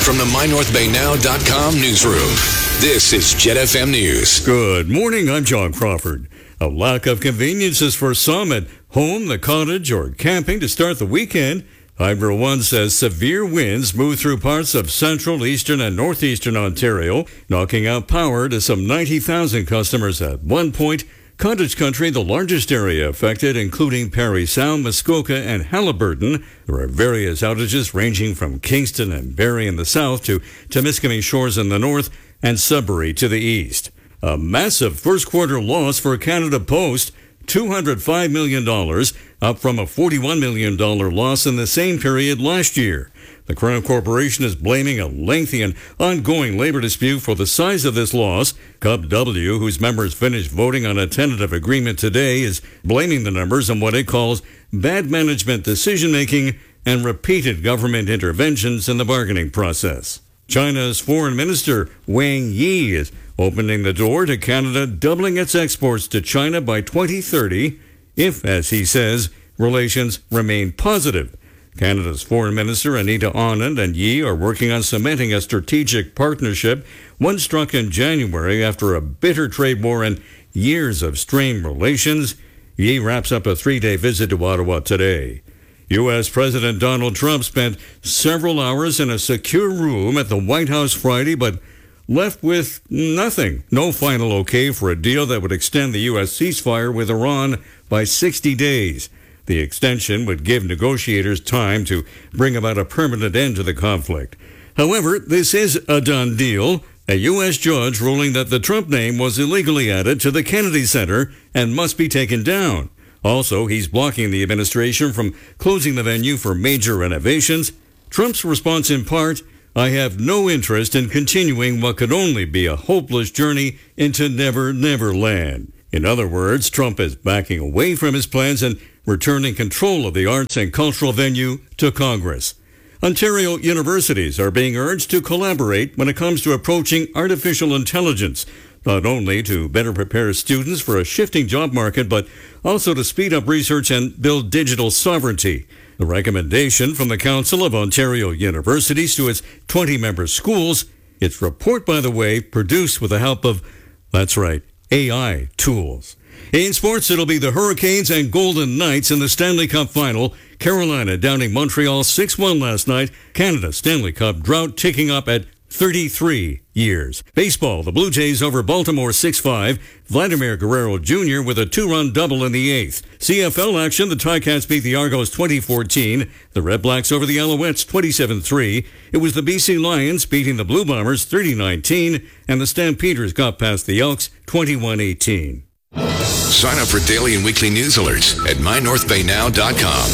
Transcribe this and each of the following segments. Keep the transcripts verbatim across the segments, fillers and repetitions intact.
from the my north bay now dot com newsroom, this is Jet F M News. Good morning, I'm John Crawford. A lack of conveniences for some at home, the cottage, or camping to start the weekend. Hydro One says severe winds moved through parts of central, eastern, and northeastern Ontario, knocking out power to some ninety thousand customers at one point. Cottage country, the largest area affected, including Parry Sound, Muskoka, and Haliburton. There are various outages ranging from Kingston and Barrie in the south to Temiskaming Shores in the north and Sudbury to the east. A massive first quarter loss for Canada Post, two hundred five million dollars, up from a forty-one million dollars loss in the same period last year. The Crown Corporation is blaming a lengthy and ongoing labor dispute for the size of this loss. C U B W, whose members finished voting on a tentative agreement today, is blaming the numbers on what it calls bad management decision-making and repeated government interventions in the bargaining process. China's Foreign Minister Wang Yi is opening the door to Canada doubling its exports to China by twenty thirty if, as he says, relations remain positive. Canada's Foreign Minister Anita Anand and Yi are working on cementing a strategic partnership, one struck in January after a bitter trade war and years of strained relations. Yi wraps up a three-day visit to Ottawa today. U S. President Donald Trump spent several hours in a secure room at the White House Friday, but left with nothing. No final okay for a deal that would extend the U S ceasefire with Iran by sixty days. The extension would give negotiators time to bring about a permanent end to the conflict. However, this is a done deal. A U S judge ruling that the Trump name was illegally added to the Kennedy Center and must be taken down. Also, he's blocking the administration from closing the venue for major renovations. Trump's response in part, I have no interest in continuing what could only be a hopeless journey into Never Never Land. In other words, Trump is backing away from his plans and returning control of the arts and cultural venue to Congress. Ontario universities are being urged to collaborate when it comes to approaching artificial intelligence, not only to better prepare students for a shifting job market, but also to speed up research and build digital sovereignty. The recommendation from the Council of Ontario Universities to its twenty-member schools. Its report, by the way, produced with the help of, that's right, A I tools. In sports, it'll be the Hurricanes and Golden Knights in the Stanley Cup Final. Carolina downing Montreal six one last night. Canada Stanley Cup drought ticking up at thirty-three years. Baseball, the Blue Jays over Baltimore six five. Vladimir Guerrero Junior with a two-run double in the eighth. C F L action, the Ticats beat the Argos twenty fourteen. The Red Blacks over the Alouettes twenty-seven three. It was the B C Lions beating the Blue Bombers thirty nineteen. And the Stampeders got past the Elks twenty-one eighteen. Sign up for daily and weekly news alerts at my north bay now dot com.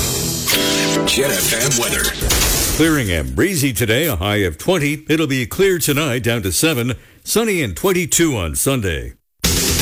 Jet F M weather. Clearing and breezy today, a high of twenty. It'll be clear tonight, down to seven. Sunny and twenty-two on Sunday.